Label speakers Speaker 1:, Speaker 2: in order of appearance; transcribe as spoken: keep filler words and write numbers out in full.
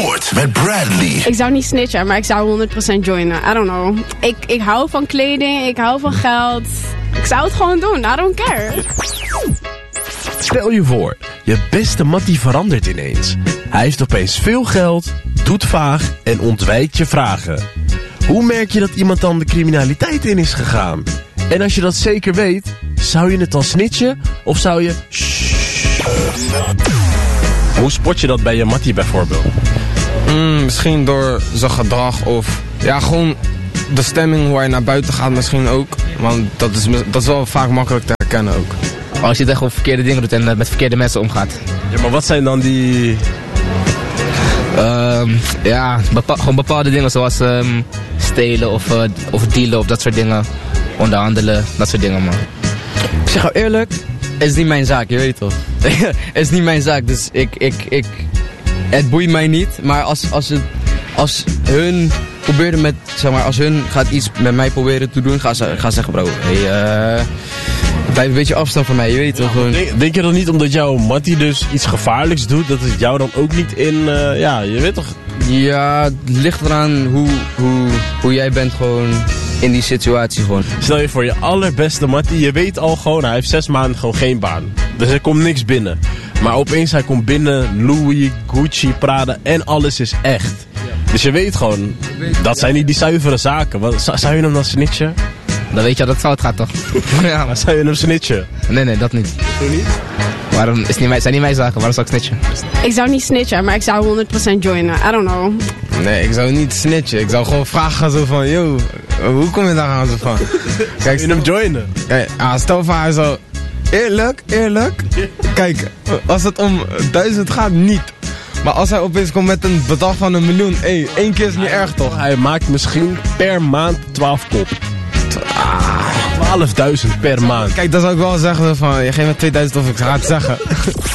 Speaker 1: Voort met Bradley.
Speaker 2: Ik zou niet snitchen, maar ik zou honderd procent joinen. I don't know. Ik, ik hou van kleding, ik hou van geld. Ik zou het gewoon doen, I don't care.
Speaker 3: Stel je voor, je beste mattie verandert ineens. Hij heeft opeens veel geld, doet vaag en ontwijkt je vragen. Hoe merk je dat iemand dan de criminaliteit in is gegaan? En als je dat zeker weet, zou je het dan snitchen of zou je... Shh. Hoe spot je dat bij je mattie bijvoorbeeld?
Speaker 4: Mm, misschien door zijn gedrag of... Ja, gewoon de stemming hoe hij naar buiten gaat misschien ook. Want dat is, dat is wel vaak makkelijk te herkennen ook.
Speaker 5: Als je echt op verkeerde dingen doet en met verkeerde mensen omgaat.
Speaker 3: Ja, maar wat zijn dan die...
Speaker 5: Um, ja, bepa- gewoon bepaalde dingen zoals um, stelen of, uh, of dealen of dat soort dingen. Onderhandelen, dat soort dingen, man.
Speaker 6: Ik zeg jou eerlijk, het is niet mijn zaak, je weet toch. Het is niet mijn zaak, dus ik, ik, ik, het boeit mij niet. Maar als, als, het, als hun proberen met, zeg maar, als hun gaat iets met mij proberen te doen, ga ze gaan zeggen, bro, hey, uh, blijf een beetje afstand van mij, je weet toch. Gewoon.
Speaker 3: Denk, denk je dan niet omdat jouw mattie dus iets gevaarlijks doet, dat het jou dan ook niet in, uh, ja, je weet toch...
Speaker 6: Ja, het ligt eraan hoe, hoe, hoe jij bent gewoon in die situatie gewoon.
Speaker 3: Stel je voor je allerbeste mattie, je weet al gewoon, hij heeft zes maanden gewoon geen baan. Dus er komt niks binnen. Maar opeens hij komt binnen, Louis, Gucci, Prada en alles is echt. Dus je weet gewoon, dat zijn niet die zuivere zaken. Wat, zou, zou je hem dan snitchen?
Speaker 5: Dan weet je dat het fout gaat, toch?
Speaker 3: Ja, maar zou je hem snitchen?
Speaker 5: Nee, nee, dat niet.
Speaker 3: Doe niet?
Speaker 5: Waarom is niet mijn, zijn niet mijn zaken, waarom zou ik snitchen?
Speaker 2: Ik zou niet snitchen, maar ik zou honderd procent joinen. I don't know.
Speaker 4: Nee, ik zou niet snitchen. Ik zou gewoon vragen zo van, yo, hoe kom je daar aan zo van?
Speaker 3: Kijk, je hem joinen?
Speaker 4: Kijk, ah, stel voor hij zo, eerlijk, eerlijk. Kijk, als het om duizend gaat, niet. Maar als hij opeens komt met een bedrag van een miljoen, hé, hey, één keer is niet erg toch?
Speaker 3: Hij maakt misschien per maand twaalf kop. twaalfduizend per maand.
Speaker 4: Kijk, dan zou ik wel zeggen van, je geeft me tweeduizend of ik ga het zeggen.